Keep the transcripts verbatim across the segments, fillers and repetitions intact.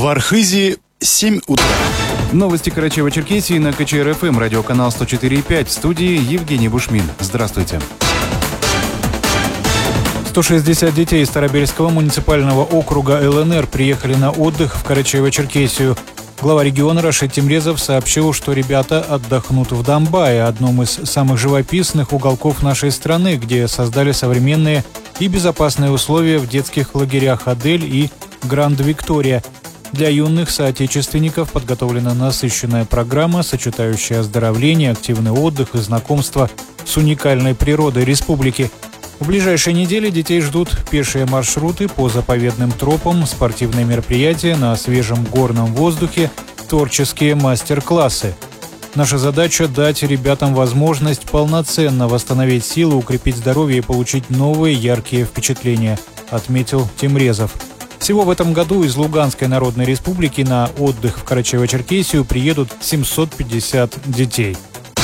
В Архизе семь утра. Новости Карачаево-Черкесии на ка че эр эф эм, радиоканал сто четыре и пять. В студии Евгений Бушмин. Здравствуйте. сто шестьдесят детей из Старобельского муниципального округа эл эн эр приехали на отдых в Карачаево-Черкесию. Глава региона Рашид Темрезов сообщил, что ребята отдохнут в Домбае, одном из самых живописных уголков нашей страны, где создали современные и безопасные условия в детских лагерях «Адель» и «Гранд Виктория». Для юных соотечественников подготовлена насыщенная программа, сочетающая оздоровление, активный отдых и знакомство с уникальной природой республики. В ближайшие недели детей ждут пешие маршруты по заповедным тропам, спортивные мероприятия на свежем горном воздухе, творческие мастер-классы. Наша задача – дать ребятам возможность полноценно восстановить силы, укрепить здоровье и получить новые яркие впечатления, отметил Темрезов. Всего в этом году из Луганской Народной Республики на отдых в Карачаево-Черкесию приедут семьсот пятьдесят детей.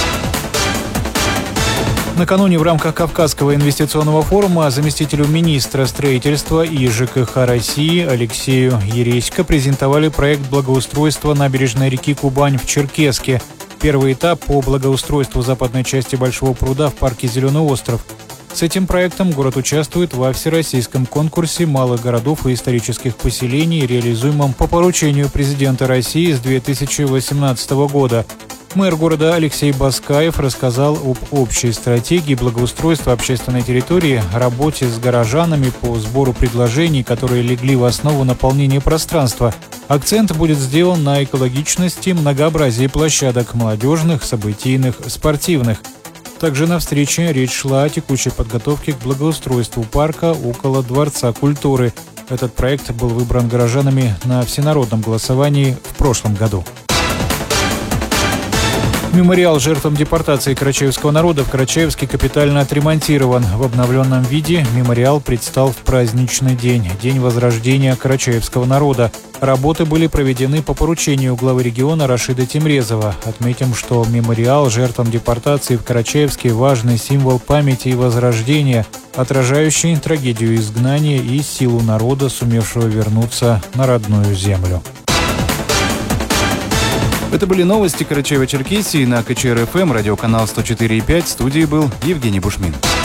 Накануне в рамках Кавказского инвестиционного форума заместителю министра строительства и жэ ка ха России Алексею Ересько презентовали проект благоустройства набережной реки Кубань в Черкесске. Первый этап по благоустройству западной части Большого пруда в парке «Зеленый остров». С этим проектом город участвует во всероссийском конкурсе малых городов и исторических поселений, реализуемом по поручению президента России с две тысячи восемнадцатого года. Мэр города Алексей Баскаев рассказал об общей стратегии благоустройства общественной территории, работе с горожанами по сбору предложений, которые легли в основу наполнения пространства. Акцент будет сделан на экологичности, многообразии площадок молодежных, событийных, спортивных. Также на встрече речь шла о текущей подготовке к благоустройству парка около Дворца культуры. Этот проект был выбран горожанами на всенародном голосовании в прошлом году. Мемориал жертвам депортации карачаевского народа в Карачаевске капитально отремонтирован. В обновленном виде мемориал предстал в праздничный день – День возрождения карачаевского народа. Работы были проведены по поручению главы региона Рашида Темрезова. Отметим, что мемориал жертвам депортации в Карачаевске – важный символ памяти и возрождения, отражающий трагедию изгнания и силу народа, сумевшего вернуться на родную землю. Это были новости Карачаево-Черкесии на ка че эр эф эм, радиоканал сто четыре и пять. В студии был Евгений Бушмин.